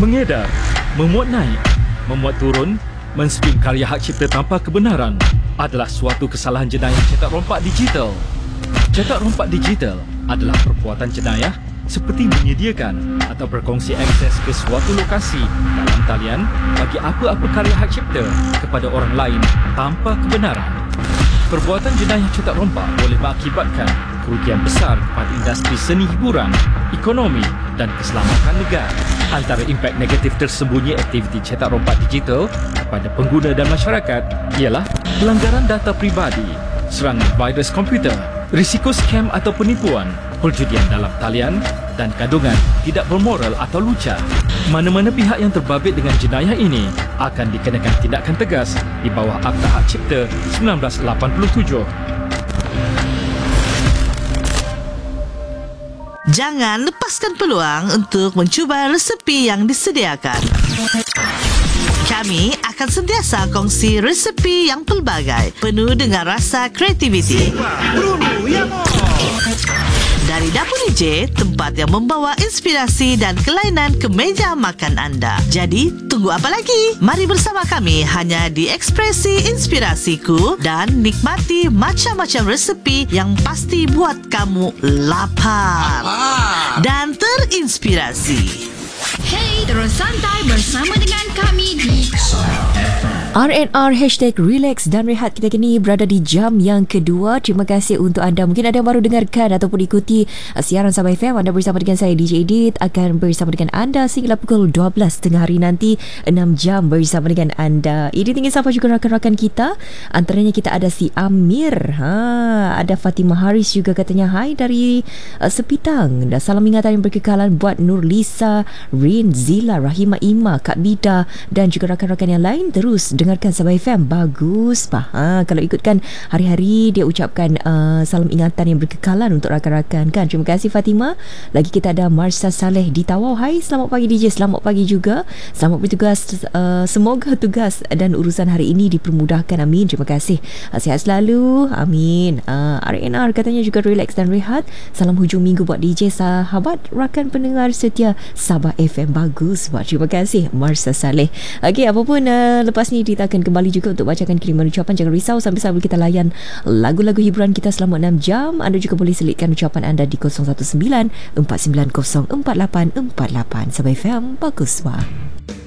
Mengedar, memuat naik, memuat turun, men-stream karya hak cipta tanpa kebenaran adalah suatu kesalahan jenayah cetak rompak digital. Cetak rompak digital adalah perbuatan jenayah seperti menyediakan atau berkongsi akses ke suatu lokasi dalam talian bagi apa-apa karya hak cipta kepada orang lain tanpa kebenaran. Perbuatan jenayah cetak rompak boleh mengakibatkan kerugian besar kepada industri seni hiburan, ekonomi dan keselamatan negara. Antara impak negatif tersembunyi aktiviti cetak rompak digital kepada pengguna dan masyarakat ialah pelanggaran data pribadi, serangan virus komputer, risiko skam atau penipuan, perjudian dalam talian dan kandungan tidak bermoral atau lucah. Mana-mana pihak yang terbabit dengan jenayah ini akan dikenakan tindakan tegas di bawah Akta Hak Cipta 1987. Jangan lepaskan peluang untuk mencuba resepi yang disediakan. Kami akan sentiasa kongsi resepi yang pelbagai, penuh dengan rasa kreativiti. Dari Dapur DJ, tempat yang membawa inspirasi dan kelainan ke meja makan anda. Jadi, tunggu apa lagi? Mari bersama kami hanya di Ekspresi Inspirasiku dan nikmati macam-macam resepi yang pasti buat kamu lapar dan terinspirasi. Hey, terus santai bersama dengan kami di RNR #relax dan rehat kita kini berada di jam yang kedua. Terima kasih untuk anda. Mungkin ada yang baru dengarkan ataupun ikuti siaran Sabah FM. Anda bersama dengan saya DJ Edit akan bersama dengan anda sehingga pukul 12 tengah hari nanti, 6 jam bersama dengan anda. Edit ingin sapa juga rakan-rakan kita. Antaranya kita ada si Amir, ada Fatimah Haris juga katanya hai dari Sepitang. Dan salam ingatan yang berkekalan buat Nurlisa, Rin, Zila, Rahima Ima, Kak Bida dan juga rakan-rakan yang lain. Terus dengarkan Sabah FM. Bagus kalau ikutkan hari-hari dia ucapkan salam ingatan yang berkekalan untuk rakan-rakan kan. Terima kasih Fatimah. Lagi kita ada Marsha Saleh di Tawau. Hai, selamat pagi DJ. Selamat pagi juga. Selamat bertugas. Semoga tugas dan urusan hari ini dipermudahkan. Amin. Terima kasih. Sihat selalu. Amin. RNR katanya juga relax dan rehat. Salam hujung minggu buat DJ sahabat rakan pendengar setia Sabah FM. Bagus. Terima kasih Marsha Saleh. Okey, apapun lepas ni kita akan kembali juga untuk bacakan kiriman ucapan. Jangan risau, sambil-sambil kita layan lagu-lagu hiburan kita selama 6 jam. Anda juga boleh selitkan ucapan anda di 019 490 4848. Sabah FM, bagus wah.